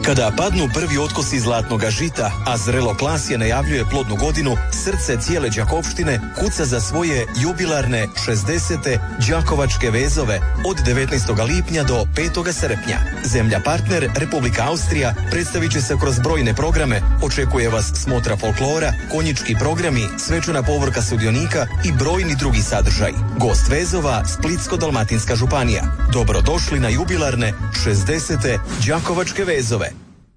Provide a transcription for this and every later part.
Kada padnu prvi otkosi zlatnoga žita, a zrelo klasje najavljuje plodnu godinu, srce cijele Đakovštine kuca za svoje jubilarne 60. Đakovačke vezove od 19. lipnja do 5. srpnja. Zemlja partner Republika Austrija predstavit će se kroz brojne programe, očekuje vas smotra folklora, konjički programi, svečana povorka sudionika i brojni drugi sadržaj. Gost vezova Splitsko-dalmatinska županija. Dobrodošli na jubilarne 60. Đakovačke vezove.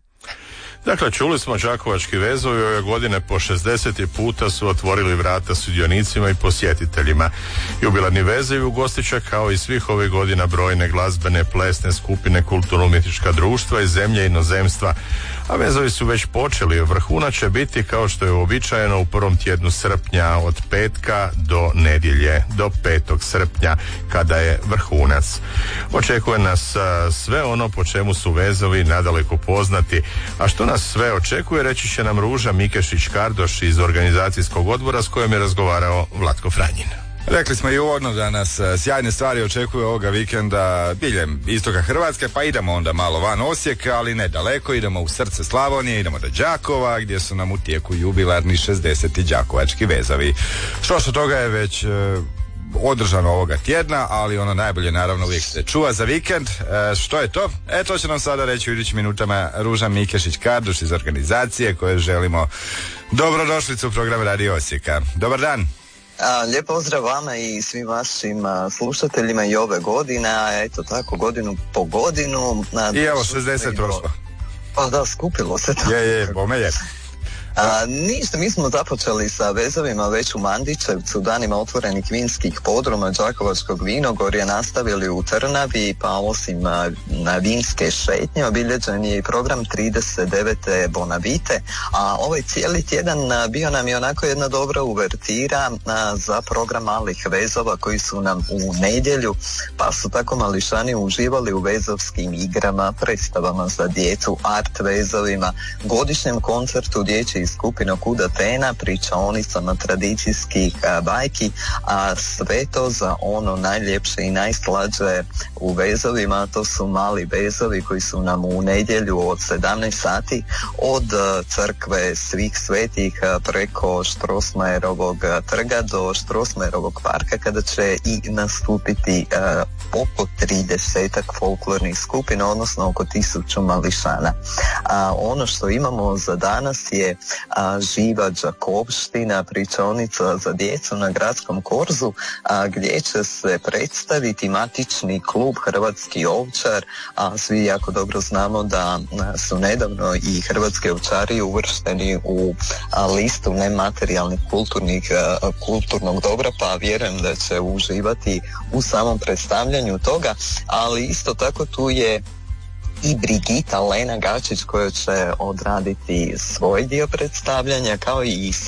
Dakle, čuli smo, Đakovački vezovi ove godine po 60. puta su otvorili vrata sudionicima i posjetiteljima. Jubilarni vezovi ugostit će kao i svih ovih godina brojne glazbene, plesne skupine, kulturno-umjetnička društva iz zemlje i inozemstva. A vezovi su već počeli. Vrhunac će biti, kao što je uobičajeno, u prvom tjednu srpnja od petka do nedjelje, do 5. srpnja, kada je vrhunac. Očekuje nas sve ono po čemu su vezovi nadaleko poznati. A što nas sve očekuje, reći će nam Ruža Mikešić-Kardoš iz organizacijskog odbora s kojom je razgovarao Vlatko Franjin. Rekli smo i uvodno da nas sjajne stvari očekuju ovoga vikenda diljem istoka Hrvatske, pa idemo onda malo van Osijeka, ali ne daleko, idemo u srce Slavonije, idemo do Đakova, gdje su nam u tijeku jubilarni 60. Đakovački vezovi. Što toga je već održano ovoga tjedna, ali ono najbolje naravno uvijek se čuva za vikend. Što je to? To će nam sada reći u idućim minutama Ruža Mikešić-Kardoš iz organizacije koje želimo dobrodošlicu u program Radio Osijeka. Dobar dan! Lijep pozdrav vama i svim vašim slušateljima i ove godine, eto tako godinu po godinu. I evo 60 prošlo. Pa da, skupilo se to. Je, bome je. Ništa, mi smo započeli sa vezovima već u Mandićevcu, danima otvorenih vinskih podruma Đakovačkog vinogorja, nastavili u Trnavi, pa osim na vinske šetnje obilježen je i program 39. Bonavite, a ovaj cijeli tjedan bio nam je onako jedna dobra uvertira za program malih vezova koji su nam u nedjelju, pa su tako mališani uživali u vezovskim igrama, predstavama za djecu, art vezovima, godišnjem koncertu dječjih skupina Kuda Tena, pričaonicama tradicijskih bajki, a sve to za ono najljepše i najslađe u vezovima. To su mali vezovi koji su nam u nedjelju od 17 sati od crkve Svih svetih preko Štrosmajerovog trga do Štrosmajerovog parka, kada će i nastupiti oko 30 folklornih skupina, odnosno oko 1000 mališana. Ono što imamo za danas je živa Đakovština, pričaonica za djecu na gradskom korzu, gdje će se predstaviti matični klub Hrvatski ovčar, a svi jako dobro znamo da su nedavno i hrvatski ovčari uvršteni u listu nematerijalnih kulturnog dobra, pa vjerujem da će uživati u samom predstavljanju toga, ali isto tako tu je i Brigita Lena Gačić koja će odraditi svoj dio predstavljanja, kao i